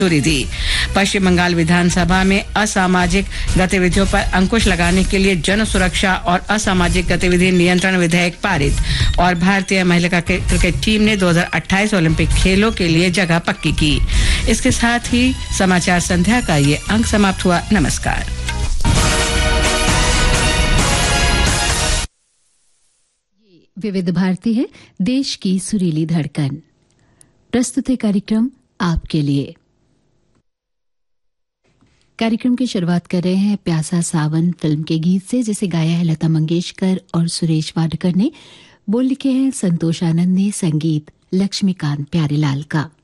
मंजूरी दी। पश्चिम बंगाल विधानसभा में असामाजिक गतिविधियों पर अंकुश लगाने के लिए जन सुरक्षा और असामाजिक गतिविधि नियंत्रण विधेयक पारित। और भारतीय महिला क्रिकेट टीम ने 2028 ओलंपिक खेलों के लिए जगह पक्की की। इसके साथ ही समाचार संध्या का ये अंक समाप्त हुआ। नमस्कार। विविध भारती है, देश की सुरीली धड़कन। प्रस्तुत है कार्यक्रम आपके लिए। कार्यक्रम की शुरुआत कर रहे हैं प्यासा सावन फिल्म के गीत से, जिसे गाया है लता मंगेशकर और सुरेश वाडकर ने। बोल लिखे हैं संतोष आनंद ने, संगीत लक्ष्मीकांत प्यारेलाल का।